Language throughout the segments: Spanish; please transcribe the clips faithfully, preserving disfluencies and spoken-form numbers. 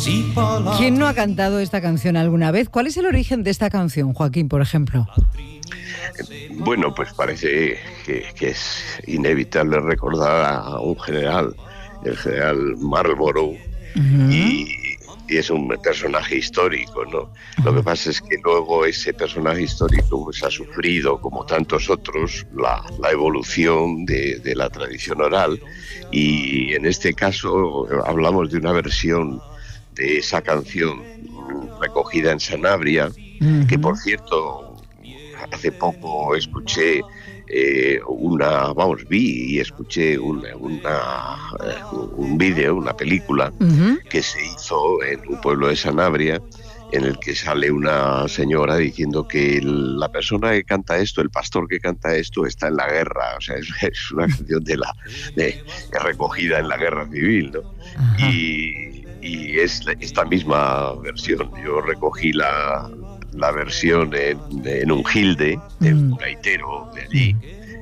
¿Quién no ha cantado esta canción alguna vez? ¿Cuál es el origen de esta canción, Joaquín, por ejemplo? Bueno, pues parece que, que es inevitable recordar a un general, el general Marlborough, uh-huh. y, y es un personaje histórico, ¿no? Uh-huh. Lo que pasa es que luego ese personaje histórico pues, ha sufrido, como tantos otros, la, la evolución de, de la tradición oral, y en este caso hablamos de una versión de esa canción recogida en Sanabria, uh-huh. que por cierto hace poco escuché eh, una, vamos, vi y escuché una, una, un vídeo, una película uh-huh. que se hizo en un pueblo de Sanabria, en el que sale una señora diciendo que la persona que canta esto, el pastor que canta esto, está en la guerra. O sea, es, es una canción de la de, de recogida en la guerra civil, ¿no? Uh-huh. Y, y es esta misma versión. Yo recogí la la versión en, en un gilde de mm. un gaitero de allí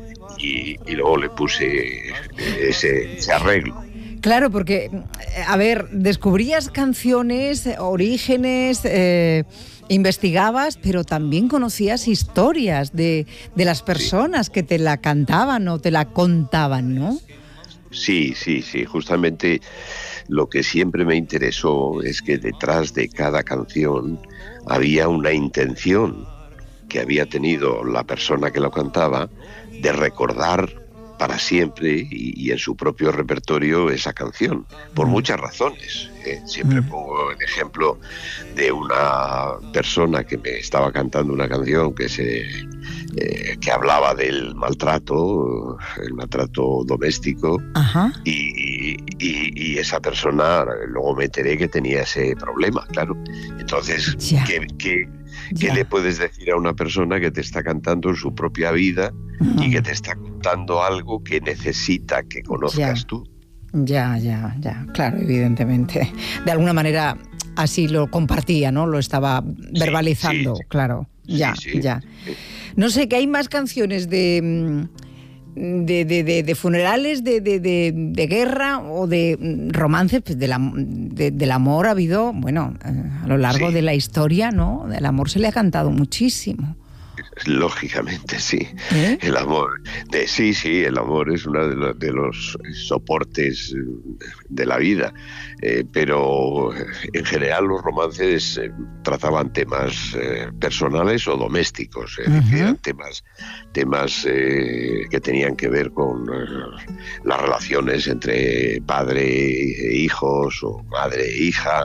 y, y luego le puse ese, ese arreglo. Claro, porque, a ver, descubrías canciones, orígenes, eh, investigabas, pero también conocías historias de, de las personas sí. que te la cantaban o te la contaban, ¿no? Sí, sí, sí, justamente lo que siempre me interesó es que detrás de cada canción había una intención que había tenido la persona que lo cantaba de recordar para siempre y, y en su propio repertorio esa canción, por mm. muchas razones. ¿eh? Siempre mm. pongo el ejemplo de una persona que me estaba cantando una canción que se eh, que hablaba del maltrato, el maltrato doméstico, uh-huh. y, y, y esa persona, luego me enteré que tenía ese problema, claro. Entonces, yeah. ¿qué, qué, ¿qué yeah. le puedes decir a una persona que te está cantando en su propia vida uh-huh. y que te está contando algo que necesita que conozcas yeah. tú? Ya, ya, ya, claro, evidentemente. De alguna manera así lo compartía, ¿no? Lo estaba verbalizando, sí, sí, claro. Ya, sí, sí, ya. Sí. No sé, que hay más canciones de, de, de, de, de funerales, de, de, de, de guerra o de romances, pues de la, de, del amor ha habido, bueno, a lo largo sí. de la historia, ¿no? Del amor se le ha cantado muchísimo. Lógicamente, sí. ¿Eh? El amor, de, sí, sí, el amor es uno de los, de los soportes de la vida, eh, pero en general los romances eh, trataban temas eh, personales o domésticos, es decir, uh-huh. temas, temas eh, que tenían que ver con eh, las relaciones entre padre e hijos o madre e hija,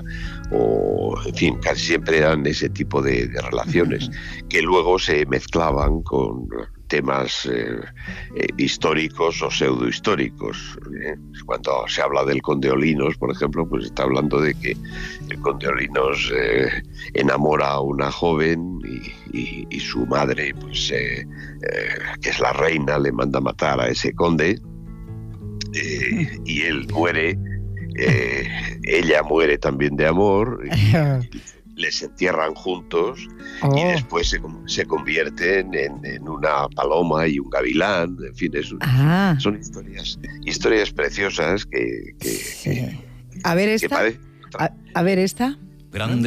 o en fin, casi siempre eran ese tipo de, de relaciones uh-huh. que luego se mezclaban con temas eh, eh, históricos o pseudohistóricos. ¿eh? Cuando se habla del conde Olinos, por ejemplo, pues está hablando de que el conde Olinos eh, enamora a una joven y, y, y su madre, pues eh, eh, que es la reina, le manda matar a ese conde eh, y él muere. Eh, ella muere también de amor y les entierran juntos oh. y después se, se convierten en, en una paloma y un gavilán, en fin, es, ah. son historias historias preciosas que, que, sí. que a ver esta que pare... a, a ver esta grande